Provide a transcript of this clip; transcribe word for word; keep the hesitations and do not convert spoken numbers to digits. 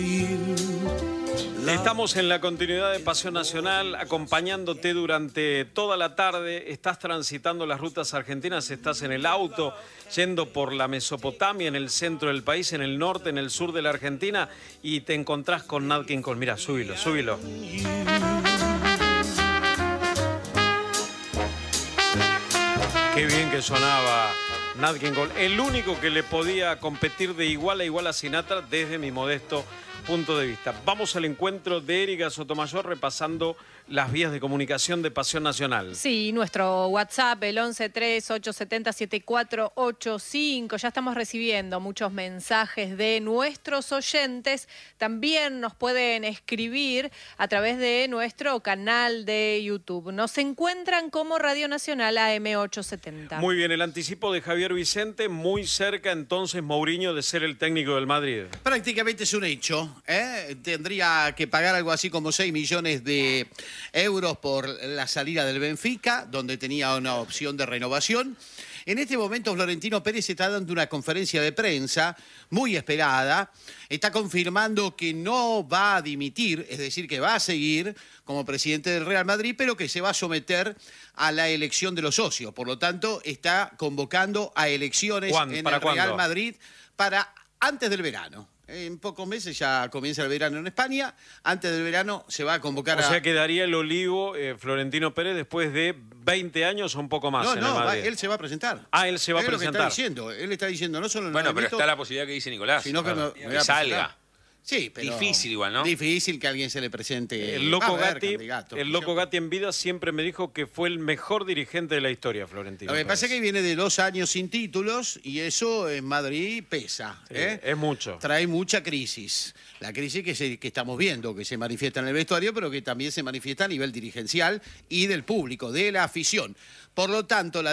Estamos en la continuidad de Pasión Nacional, acompañándote durante toda la tarde. Estás transitando las rutas argentinas, estás en el auto, yendo por la Mesopotamia, en el centro del país, en el norte, en el sur de la Argentina, y te encontrás con Nat King Cole. Mira, súbilo, súbilo. Qué bien que sonaba Nat King Cole. El único que le podía competir de igual a igual a Sinatra desde mi modesto punto de vista. Vamos al encuentro de Erika Sotomayor repasando las vías de comunicación de Pasión Nacional. Sí, nuestro WhatsApp, el once tres ocho siete cero siete cuatro ocho cinco. Ya estamos recibiendo muchos mensajes de nuestros oyentes. También nos pueden escribir a través de nuestro canal de YouTube. Nos encuentran como Radio Nacional A M ochocientos setenta. Muy bien, el anticipo de Javier Vicente, muy cerca entonces Mourinho de ser el técnico del Madrid. Prácticamente es un hecho. ¿eh? Tendría que pagar algo así como seis millones de euros por la salida del Benfica, donde tenía una opción de renovación. En este momento Florentino Pérez está dando una conferencia de prensa muy esperada. Está confirmando que no va a dimitir, es decir, que va a seguir como presidente del Real Madrid, pero que se va a someter a la elección de los socios. Por lo tanto, está convocando a elecciones en el Real ¿Cuándo? Madrid para antes del verano. En pocos meses ya comienza el verano en España. Antes del verano se va a convocar o a... O sea, quedaría el olivo eh, Florentino Pérez después de veinte años o un poco más No, en no, el va, Madrid. él se va a presentar. Ah, él se va a es presentar. Lo que está diciendo. Él está diciendo no solo en el Bueno, pero movimiento, está la posibilidad que dice Nicolás. sino que, claro. me, me que salga. Sí, pero difícil igual, ¿no? Difícil que alguien se le presente. El loco ver, Gatti, candidato, el loco Gatti en vida siempre me dijo que fue el mejor dirigente de la historia, Florentino Lo que Pérez. pasa es que viene de dos años sin títulos y eso en Madrid pesa. Sí, ¿eh? es mucho. Trae mucha crisis. La crisis que, se, que estamos viendo, que se manifiesta en el vestuario, pero que también se manifiesta a nivel dirigencial y del público, de la afición. Por lo tanto, la